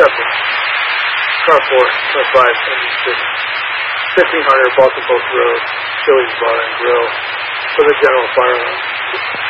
Zeppelin. Car 4, car 5, engine 6. 1500 Baltimore Post Road, Chili's Bar and Grill, for the general fire alarm.